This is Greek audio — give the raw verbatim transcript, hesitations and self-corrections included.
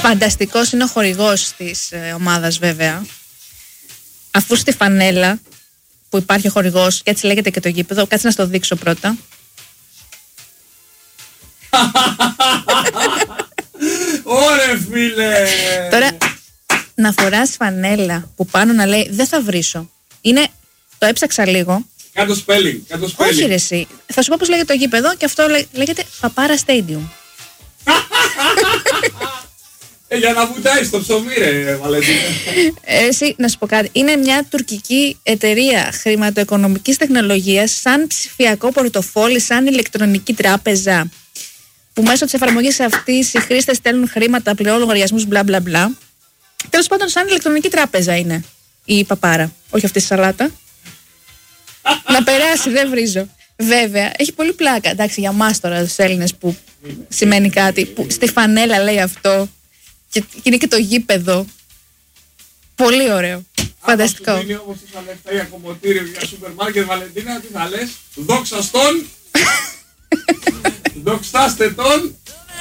Φανταστικός είναι ο χορηγός της ε, ομάδας βέβαια. Αφού στη φανέλα που υπάρχει ο χορηγός, και έτσι λέγεται και το γήπεδο, κάτσε να στο δείξω πρώτα. Ωρε φίλε! Τώρα, να φοράς φανέλα που πάνω να λέει δεν θα βρίσω. Είναι, το έψαξα λίγο. Κάτω spelling, κάτω spelling. Όχι ρε εσύ. Θα σου πω πώς λέγεται το γήπεδο και αυτό λέ, λέγεται Παπάρα Stadium. ε, για να βουτάει στο ψωμί ρε Βαλεντίνα. ε, εσύ, να σου πω κάτι. Είναι μια τουρκική εταιρεία χρηματοοικονομικής τεχνολογίας, σαν ψηφιακό πορτοφόλι, σαν ηλεκτρονική τράπεζα, που μέσω της εφαρμογής αυτής οι χρήστες στέλνουν χρήματα, πληρώνουν λογαριασμούς, μπλα μπλα μπλα. Τέλος πάντων, σαν ηλεκτρονική τράπεζα είναι η Παπάρα. Όχι αυτή η σαλάτα. Να περάσει, δεν βρίζω. Βέβαια, έχει πολύ πλάκα. Εντάξει, για εμάς τώρα, τους Έλληνες, που σημαίνει κάτι, που στη φανέλα λέει αυτό, και είναι και το γήπεδο. Πολύ ωραίο. Φανταστικό. Αν σου δίνει όμως τόσα λεφτά για κομμωτήριο για σούπερ μάρκετ, Βαλεντίνα, τι θα λες? Δόξα στον! Δοξάστε τον!